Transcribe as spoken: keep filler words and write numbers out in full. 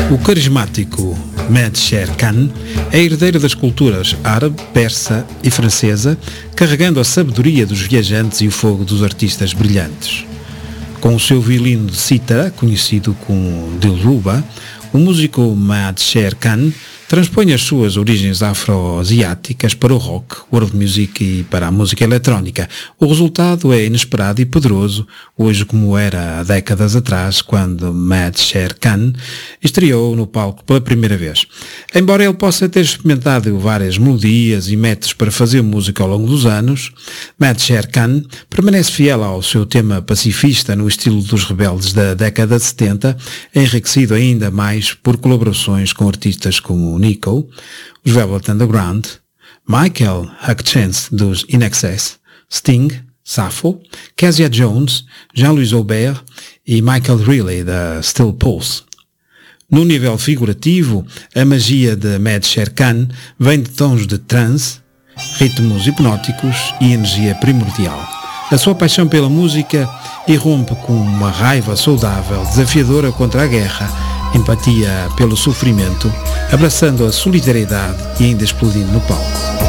O carismático Mad Sher Khan é herdeiro das culturas árabe, persa e francesa, carregando a sabedoria dos viajantes e o fogo dos artistas brilhantes. Com o seu violino de cítara, conhecido como Dilruba, o músico Mad Sher Khan transpõe as suas origens afro-asiáticas para o rock, world music e para a música eletrónica. O resultado é inesperado e poderoso, hoje como era há décadas atrás, quando Mad Sher Khan estreou no palco pela primeira vez. Embora ele possa ter experimentado várias melodias e métodos para fazer música ao longo dos anos, Mad Sher Khan permanece fiel ao seu tema pacifista no estilo dos rebeldes da década de setenta, enriquecido ainda mais por colaborações com artistas como Nico, os Velvet Underground, Michael Hutchence dos In Excess, Sting, Sappho, Kezia Jones, Jean-Louis Aubert e Michael Riley da Steel Pulse. No nível figurativo, a magia de Mad Sher Khan vem de tons de trance, ritmos hipnóticos e energia primordial. A sua paixão pela música irrompe com uma raiva saudável, desafiadora contra a guerra, empatia pelo sofrimento, abraçando a solidariedade e ainda explodindo no palco.